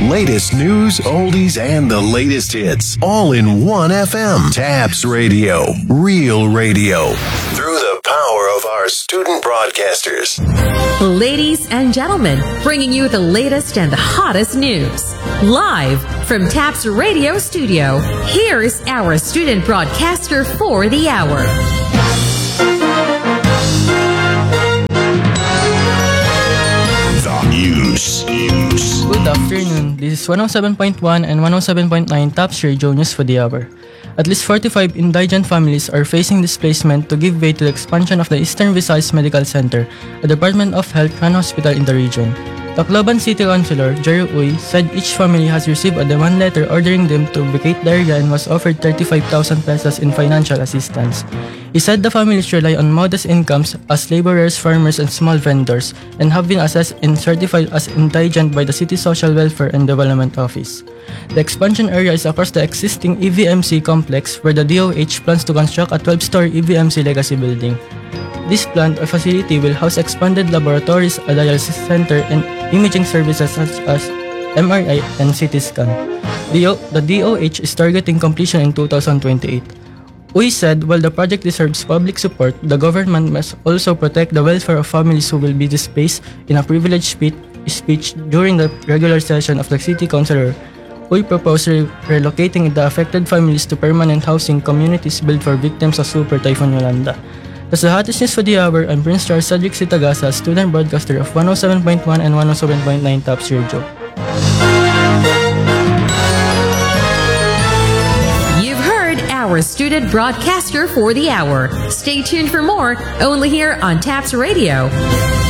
Latest news, oldies, and the latest hits. All in one FM. TAPS Radio. Real radio. Through the power of our student broadcasters. Ladies and gentlemen, bringing you the latest and the hottest news. Live from TAPS Radio Studio, here's our student broadcaster for the hour. News. Good afternoon. This is 107.1 and 107.9 TAPS Radio News for the hour. At least 45 indigent families are facing displacement to give way to the expansion of the Eastern Visayas Medical Center, a Department of Health and hospital in the region. Tacloban City Councilor Jerry Uy said each family has received a demand letter ordering them to vacate the area and was offered 35,000 pesos in financial assistance. He said the families rely on modest incomes as laborers, farmers, and small vendors and have been assessed and certified as indigent by the City Social Welfare and Development Office. The expansion area is across the existing EVMC complex where the DOH plans to construct a 12-story EVMC legacy building. This plant or facility will house expanded laboratories, a dialysis center, and imaging services such as MRI and CT scan. The DOH is targeting completion in 2028. Uy said while the project deserves public support, the government must also protect the welfare of families who will be displaced. In a privileged speech during the regular session of the City Councilor, Uy proposed relocating the affected families to permanent housing communities built for victims of Super Typhoon Yolanda. That's the hottest news for the hour. I'm Prince Charles Cedric Sitagasa, student broadcaster of 107.1 and 107.9 TAPS Radio. You've heard our student broadcaster for the hour. Stay tuned for more, only here on TAPS Radio.